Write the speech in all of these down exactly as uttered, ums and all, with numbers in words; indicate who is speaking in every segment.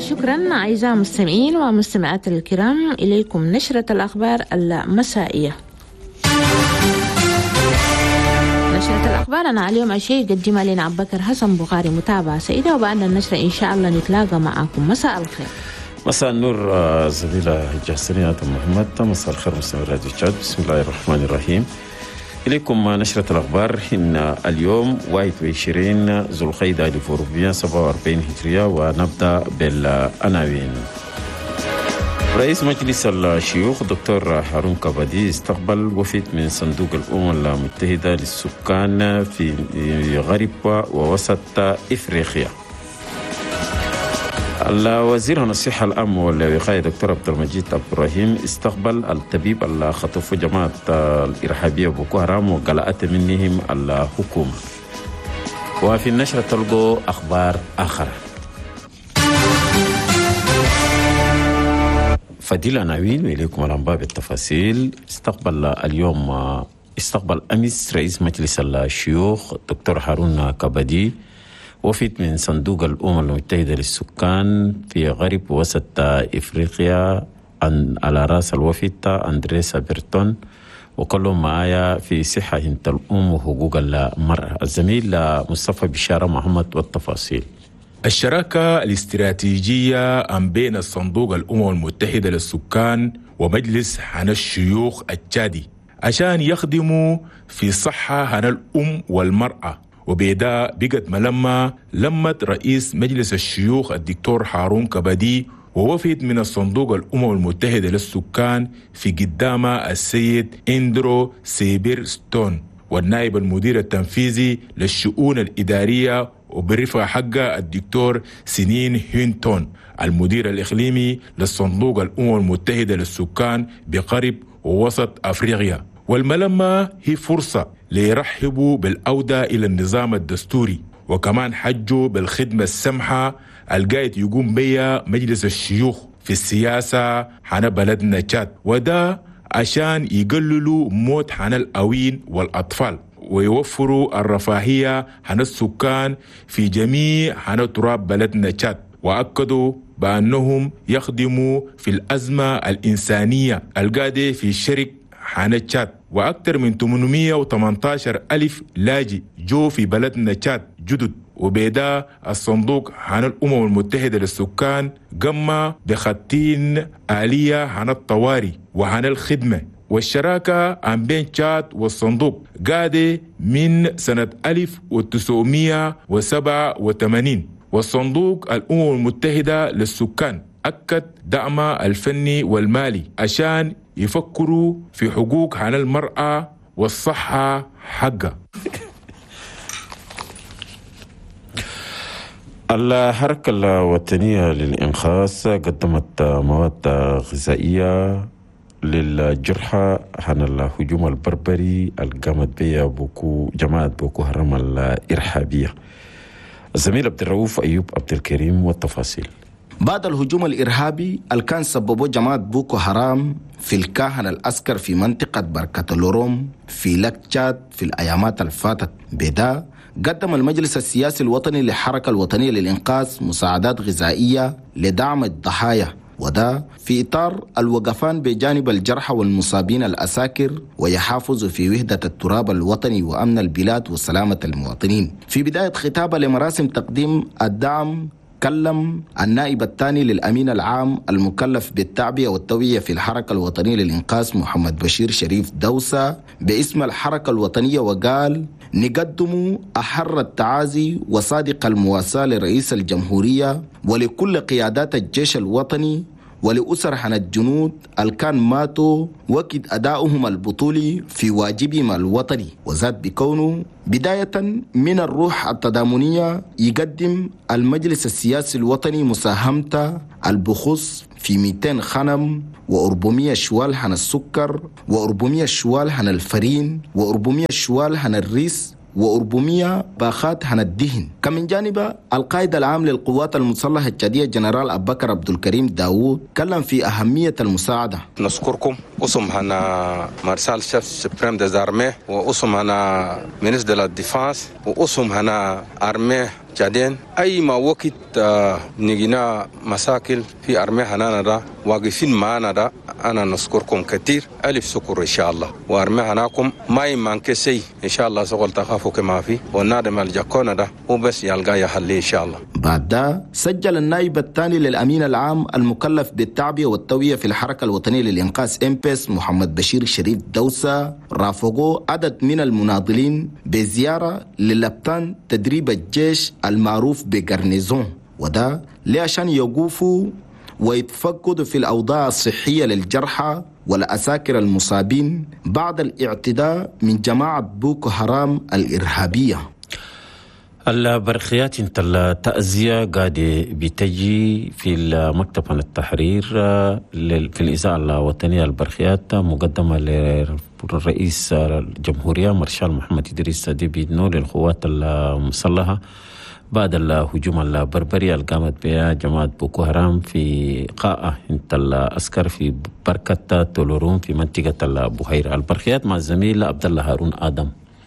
Speaker 1: وشكرا أعزائي المستمعين ومستمعات الكرام، إليكم نشرة الأخبار المسائية. نشرة الأخبار أنا اليوم أشيء قدمها لنا عبد البكر حسن بخاري. متابعة سعيدة، وبعد النشرة إن شاء الله نتلاقى معكم. مساء الخير.
Speaker 2: مساء النور زميلة جاسنية محمد. مساء الخير مستمعي راديو تشاد. بسم الله الرحمن الرحيم. إليكم نشرة الأخبار. إن اليوم واحد وعشرين ذو القعدة ألف وأربعمائة وسبعة وأربعين هجرية، ونبدأ بالعناوين. رئيس مجلس الشيوخ دكتور هارون كبدي استقبل وفد من صندوق الأمم المتحدة للسكان في غرب ووسط إفريقيا. الوزير الصحة العام والوقاية دكتور عبد المجيد عبد الرحيم استقبل الطبيب اللي خطف جماعة الإرهابية بوكو حرام وقلعت منهم الحكومة. وفي النشرة تلقوا أخبار آخر. فدي العناوين وإليكم الأنباء بالتفاصيل. استقبل اليوم استقبل أمس رئيس مجلس الشيوخ دكتور هارون كبدي وفد من صندوق الأمم المتحدة للسكان في غرب وسط إفريقيا. على رأس الوفد أندريس بيرتون، وكلهم معايا في صحة هنت الأم وحقوق المرأة الزميل مصطفى بشارة محمد والتفاصيل.
Speaker 3: الشراكة الاستراتيجية بين الصندوق الأمم المتحدة للسكان ومجلس حن الشيوخ التشادي عشان يخدموا في صحة هن الأم والمرأة، وبيدا بقت ملما لمت رئيس مجلس الشيوخ الدكتور هارون كبدي ووفد من الصندوق الأمم المتحدة للسكان في قدام السيد إندرو سيبرستون والنائب المدير التنفيذي للشؤون الإدارية وبرفع حقه الدكتور سنين هينتون المدير الإقليمي للصندوق الأمم المتحدة للسكان بقرب ووسط أفريقيا. والملمة هي فرصة ليرحبوا بالعودة إلى النظام الدستوري، وكمان حجوا بالخدمة السمحة القايد يقوم بها مجلس الشيوخ في السياسة حنا بلدنا تشاد، وده عشان يقللوا موت حنا الأوين والأطفال ويوفروا الرفاهية حنا السكان في جميع حنا تراب بلدنا تشاد. وأكدوا بأنهم يخدموا في الأزمة الإنسانية القادة في الشرق حنا تشاد، وأكثر من ثمانمائة وثمانية عشر ألف لاجئ جو في بلدنا تشاد جدد. وبيدا الصندوق عن الأمم المتحدة للسكان قام بخطين آلية عن الطوارئ وعن الخدمة. والشراكة عن بين تشاد والصندوق قادة من سنة ألف وتسعمائة وسبعة وثمانين. والصندوق الأمم المتحدة للسكان أكد دعم الفني والمالي عشان يفكروا في حقوق عن المرأة والصحة حقها.
Speaker 2: الحركة الوطنية للإنقاذ قدمت مواد غذائية للجرحى عن الهجوم البربري القامت بها بوكو جماعة بوكو حرام الإرهابية. الزميل عبد الرؤوف أيوب عبد الكريم والتفاصيل.
Speaker 4: بعد الهجوم الإرهابي اللي كان سببه جماعة بوكو حرام في الكاهن الأسكر في منطقة بركة اللوروم في لاك تشاد في الأيامات الفاتت، بدا قدم المجلس السياسي الوطني للحركة الوطنية للإنقاذ مساعدات غذائية لدعم الضحايا، وده في إطار الوقفان بجانب الجرحى والمصابين الأساكر ويحافظ في وحدة التراب الوطني وأمن البلاد وسلامة المواطنين. في بداية خطابه لمراسم تقديم الدعم تكلم النائب الثاني للأمين العام المكلف بالتعبئة والتوعية في الحركة الوطنية للإنقاذ محمد بشير شريف دوسة باسم الحركة الوطنية، وقال: نقدم أحر التعازي وصادق المواساة لرئيس الجمهورية ولكل قيادات الجيش الوطني ولأسر حن الجنود الكان ماتوا وقت أدائهم البطولي في واجبهم الوطني، وزاد بكونه بداية من الروح التضامنية يقدم المجلس السياسي الوطني مساهمته البخص في مئتين خنم وأربعمائة شوال حن السكر وأربعمائة شوال حن الفرين وأربعمائة شوال حن الريس وأربعمائة باخات حن الدهن. كمن جانب القائد العام للقوات المسلحة التشادية جنرال أبو بكر عبد الكريم داوود تكلم في أهمية المساعدة.
Speaker 5: نشكركم اسم هنا مارشال شيف سوبريم ديز ارمي واسم هنا مينيستر دو لا ديفانس واسم هنا ارمي بعدين أي ما وقت آه نجينا مشاكل في أرمي هنانا دا واقفين معنا دا أنا نشكركم كتير ألف شكر إن شاء الله وأرمي هناكم ما يمانكسي إن شاء الله سقول تخافوا كما في ونادم الجاكونا دا وبس يلقى يحلي إن شاء الله.
Speaker 4: بعد ده سجل النائب الثاني للأمين العام المكلف بالتعبئة والتوعية في الحركة الوطنية للإنقاذ إمبس محمد بشير شريف دوسة رافقوا عدد من المناضلين بزيارة للبتان تدريب الجيش المعروف بغرنيزون، وده لعشان يوقفوا ويتفقدوا في الأوضاع الصحية للجرحى والأساكر المصابين بعد الاعتداء من جماعة بوكو حرام الإرهابية.
Speaker 2: البرخيات انت التأزية قاعدة بتجي في مكتب التحرير في الإذاعة الوطنية. البرخيات مقدمة للرئيس الجمهورية مارشال محمد إدريس ديبيدنو للقوات المسلحة بعد الهجوم البربري اللي قامت بها جماعة بوكو حرام في قاعة انت الأسكر في بركة تولورون في منطقة البحيرة. البرخيات مع الزميل عبد الله هارون آدم.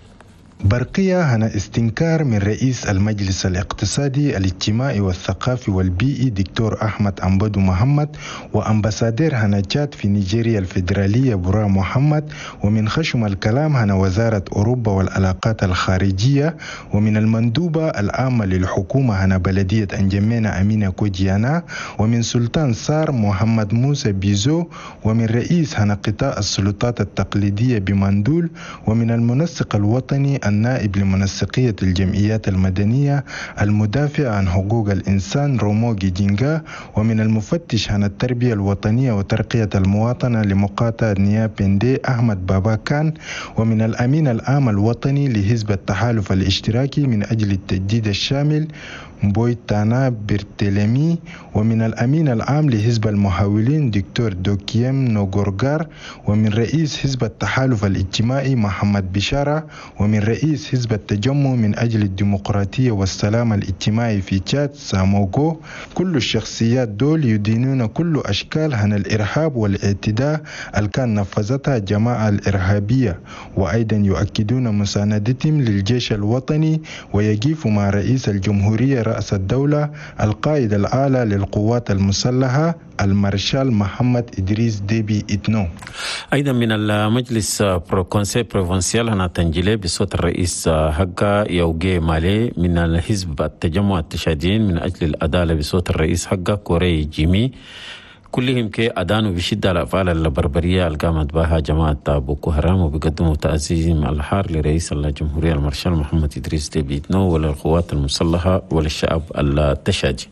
Speaker 6: برقية هنا استنكار من رئيس المجلس الاقتصادي الاجتماعي والثقافي والبيئي دكتور أحمد أمبدو محمد وأمباسادير هنا جات في نيجيريا الفيدرالية برا محمد، ومن خشم الكلام هنا وزارة أوروبا والعلاقات الخارجية، ومن المندوبة العامة للحكومة هنا بلدية أنجمينا أمينة كوجيانا، ومن سلطان سار محمد موسى بيزو، ومن رئيس هنا قطاع السلطات التقليدية بمندول، ومن المنسق الوطني النائب لمنسقية الجمعيات المدنية المدافع عن حقوق الإنسان روموغي جينغا، ومن المفتش عن التربية الوطنية وترقية المواطنة لمقاطعة نيابندي أحمد باباكان، ومن الأمين العام الوطني لحزب التحالف الاشتراكي من أجل التجديد الشامل بويتانا بيرتلمي، ومن الأمين العام لحزب المحاولين دكتور دوكيم نوغورغار، ومن رئيس حزب التحالف الاجتماعي محمد بشارة، ومن رئيس حزب التجمع من أجل الديمقراطية والسلام الاجتماعي في تشاد ساموغو. كل الشخصيات دول يدينون كل أشكال عن الإرهاب والاعتداء اللي كان نفذتها الجماعة الإرهابية، وأيضا يؤكدون مساندتهم للجيش الوطني ويقف مع رئيس الجمهورية رأس الدولة القائد الأعلى للقوات المسلحة المارشال محمد إدريس ديبي إتنو.
Speaker 2: أيضا من المجلس برو كونسي بروفنسيال هنا تنجيلي بصوت الرئيس حقا يوغي مالي، من الحزب التجمع التشادين من أجل العدالة بصوت الرئيس حقا كوري جيمي، كلهم كي أدانوا بشدة الأفعال البربرية اللي قامت بها جماعة بوكو حرام، وبيقدموا تعزيم الحار لرئيس الجمهورية المارشال محمد إدريس ديبي إتنو وللقوات المسلحة وللشعب التشادي.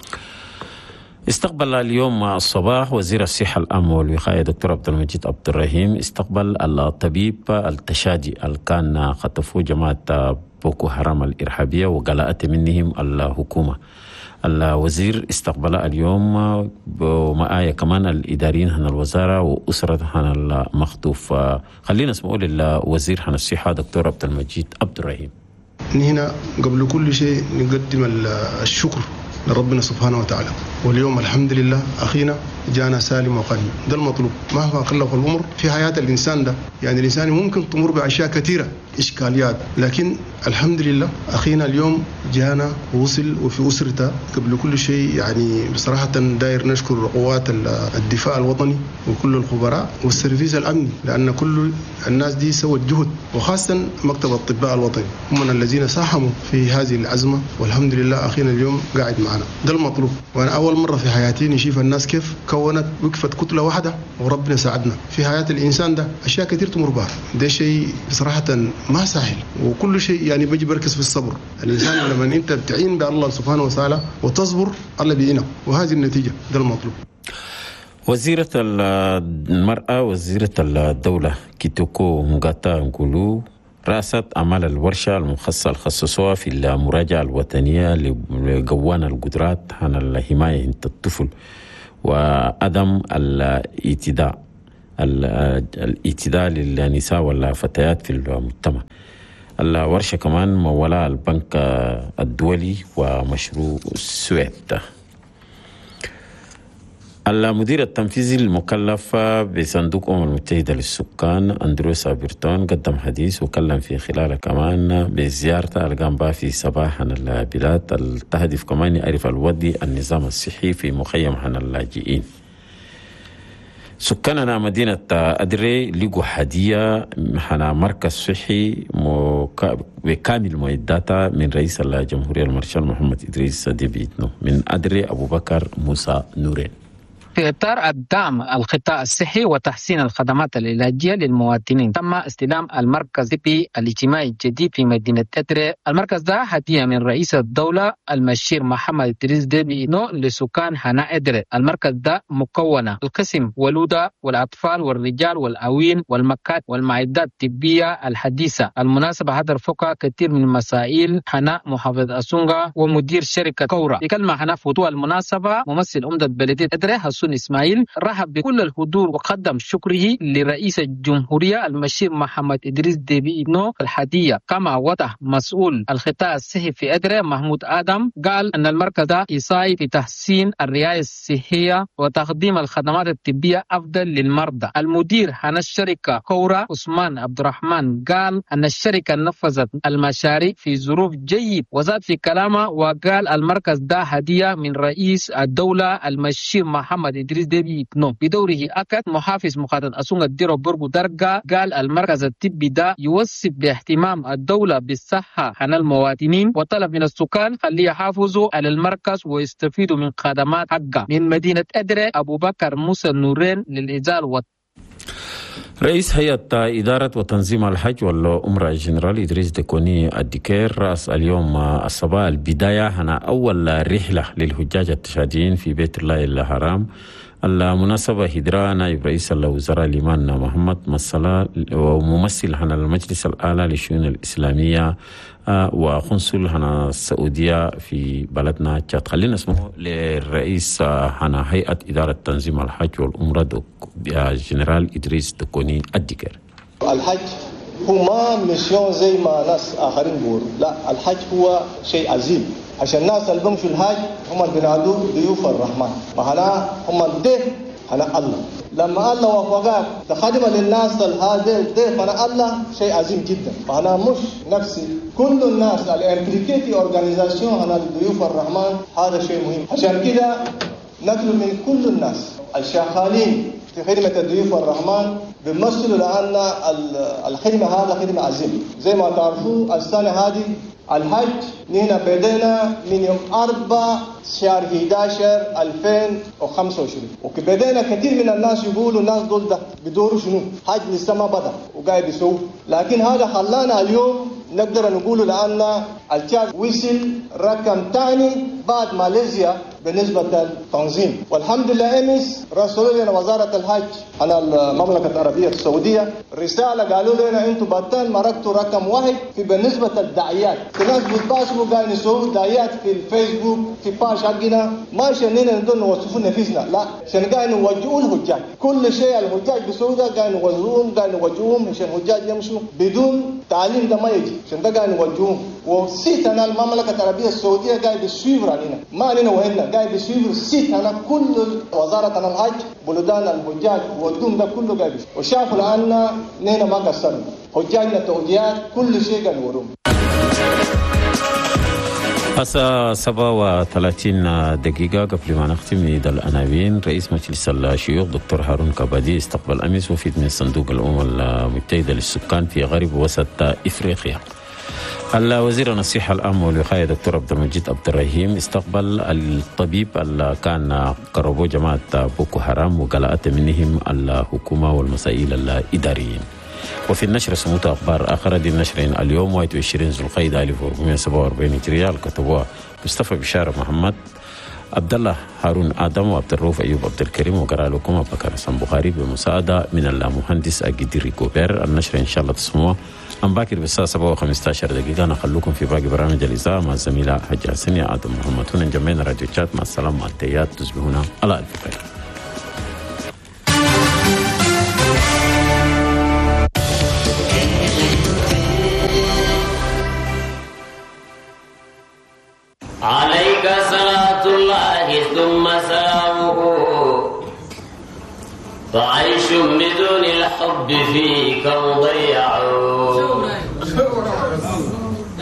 Speaker 2: استقبل اليوم الصباح وزير الصحة العامة والوقاية دكتور عبد المجيد عبد الرحيم استقبل الطبيب التشادي اللي كان خطفوه جماعة بوكو حرام الإرهابية وقلقت منهم الحكومة. الوزير استقبل اليوم ومعايا كمان الإداريين عن الوزارة وأسرة عن المخطوف. خلينا نسمع للوزير عن الصحة دكتور عبد المجيد عبد الرحيم.
Speaker 7: هنا قبل كل شيء نقدم الشكر لربنا سبحانه وتعالى، واليوم الحمد لله أخينا جانا سالم وغانم. ده المطلوب مهما كلف الأمر في حياة الإنسان. ده يعني الإنسان ممكن تمر بأشياء كثيرة إشكاليات، لكن الحمد لله أخينا اليوم جانا ووصل وفي أسرته. قبل كل شيء يعني بصراحة داير نشكر قوات الدفاع الوطني وكل الخبراء والسيرفيس الأمني، لأن كل الناس دي سوت جهد، وخاصة مكتب الأطباء الوطني هم من الذين ساهموا في هذه الأزمة، والحمد لله أخينا اليوم قاعد معنا. ده المطلوب. وأنا أول مرة في حياتي نشوف الناس كيف كونت وقفت كتلة واحدة وربنا ساعدنا. في حياة الإنسان ده أشياء كثير تمر بها، ده شيء بصراحة ما سهل، وكل شيء يعني بيجي بركز في الصبر. الإنسان لما أنت بتعين بالله سبحانه وتعالى وتصبر الله بيعينك، وهذه النتيجة. ده المطلوب.
Speaker 2: وزيرة المرأة وزيرة الدولة كيتوكو مغاتا نقولوا رأست أعمال الورشة المخصصة الخصصوها في المراجعة الوطنية لقوان القدرات عن الحماية عند الطفل وعدم الاعتداء الاعتداء للنساء والفتيات في المجتمع. الورشة كمان مولها البنك الدولي ومشروع السويد. المدير التنفيذي المكلف بصندوق الأمم المتحدة للسكان أندروس أبرتون قدم حديث وكلم في خلاله كمان بزيارته القام بها في صباح عن البلاد التهدف كمان يعرف الودي النظام الصحي في مخيم عن اللاجئين. سكاننا مدينة أدري لقوا هدية حنا مركز صحي بكامل معداتها من رئيس الجمهورية المارشال محمد إدريس ديبي إتنو. من أدري أبو بكر موسى نورين.
Speaker 8: في إطار الدعم القطاع الصحي وتحسين الخدمات العلاجية للمواطنين، تم استلام المركز الطبي الاجتماعي الجديد في مدينة أدري. المركز ده هدية من رئيس الدولة المشير محمد إدريس ديبي إتنو لسكان حنا أدري. المركز ده مكون القسم ولودة والأطفال والرجال والأوين والمكات والمعدات الطبية الحديثة. المناسبة هذا فوق كثير من مسائل حنا محافظ أسونغا ومدير شركة كورا. في كلمة حنا فوتو المناسبة ممثل أمدة بلدية أدري إسماعيل رحب بكل الحضور وقدم شكره لرئيس الجمهورية المشير محمد إدريس ديبي إتنو الهدية. كما وضح مسؤول القطاع الصحي في أدري محمود آدم قال أن المركز يساعد في تحسين الرعاية الصحية وتقديم الخدمات الطبية أفضل للمرضى. المدير عن الشركة كورا عثمان عبد الرحمن قال أن الشركة نفذت المشاريع في ظروف جيد، وزاد في كلامه وقال المركز ده هدية من رئيس الدولة المشير محمد إدريس ديبي إتنو. بدوره أكد محافظ مقاطعة أسونغا ديرو برغو درجة قال المركز الطبي ده يوصف باهتمام الدولة بالصحة عن المواطنين، وطلب من السكان خليه يحافظوا على المركز ويستفيدوا من خدمات حقه. من مدينة أدري أبو بكر موسى نورين للإزال والت...
Speaker 2: رئيس هيئة إدارة وتنظيم الحج والعمرة الجنرال إدريس ديكوني الدكير رأس اليوم الصباح البداية هنا أول رحلة للحجاج التشاديين في بيت الله الحرام. المناسبة هدراء نائب رئيس الوزراء ليمان محمد مصلى وممثل عن المجلس الأعلى للشؤون الإسلامية وقنصل هنا السعودية في بلدنا تشاد. خلينا نسمعه للرئيس هنا هيئة إدارة تنظيم الحج والعمرة الجنرال إدريس ديكوني الدكير.
Speaker 9: الحج هو ما ميسيون زي ما ناس آخرين بيقولوا، لا، الحج هو شيء عظيم. عشان الناس اللي بيمشوا الحج هم اللي بينادوا ضيوف الرحمن، معناها هم الضيف أنا الله. لما الله وفقك تخدم للناس هذا الضيف أنا الله شيء عظيم جدا. أنا مش نفسي، كل الناس الامبليكيتي اورجانيزاسيون أنا ضيوف الرحمن هذا شيء مهم. عشان كده نطلب من كل الناس الشغالين في خدمة ضيوف الرحمن بيمثلوا لأن الخدمة هذا خدمة عظيم. زي ما تعرفوا السنة هذه الحج نحن بدينا من يوم أربعة شهر أحد عشر ألفين وخمسة وعشرين، وبدينا كثير من الناس يقولوا الناس دول ده بدوروا شنو حج لسه ما بدأ وقاعد يسووا، لكن هذا خلانا اليوم نقدر نقول لأن التشاد وصل رقم ثاني بعد ماليزيا بالنسبة للتنظيم. والحمد لله أمس رسلوا لنا وزارة الحج على المملكة العربية السعودية رسالة قالوا لنا أنتم بطل مركتوا رقم واحد في بالنسبة للدعايات. في ناس بتباشروا قاعدين يسووا دعايات في الفيسبوك في باش حقنا، ما عشان ندون نوصفوا نفسنا، لا، عشان قاعدين نوجهوا الحجاج. كل شيء الحجاج بيسووا ده قاعدين نوجهوهم قاعدين نوجهوهم عشان الحجاج يمشوا بدون تعليم، ده ما يجي، عشان ده قاعدين نوجهوهم. وسيتنا المملكة العربية السعودية قاعد يسويفر علينا، ما علينا وهنا قاعد يسويفر سيتنا كل وزارة الحج بلدان الحجاج ودوم ده كله قاعد، وشافوا لأن نحن ما قصرنا حجاجنا توجيهات كل شيء قاعد يوروهم.
Speaker 2: هسه سبعة وثلاثين دقيقة قبل ما نختم عيد الأنابين. رئيس مجلس الشيوخ دكتور هارون كبادي استقبل أمس وفد من صندوق الأمم المتحدة للسكان في غرب وسط إفريقيا. الوزير الصحة العام والوقاية دكتور عبد المجيد عبد الرحيم استقبل الطبيب اللي كان قربوا جماعة بوكو حرام وقلقت منهم الحكومة والمسائل الإداريين. وفي النشر سموت أخبار آخرة دي النشرين اليوم واحد وعشرين ذو القعدة ألف وأربعمائة وسبعة وأربعين هجرية كتبوها مصطفى بشارة محمد، عبد الله هارون آدم وعبد الرؤوف أيوب عبد الكريم، وقرأ لكم أبو بكر حسن بخاري بمساعدة من المهندس أجديري كوبير. النشر إن شاء الله تسموها أم باكر بالساعة سبعة وخمسة عشر دقيقة. نخلوكم في باقي برامج الإذاعة مع الزميلة حجة حسنية آدم محمد. هنا جمعنا راديو تشات. مع السلامة مع التيات، تصبحون على ألف خير.
Speaker 10: عليك صلاة الله ثم سلامه فعيش بدون الحب فيك مضيع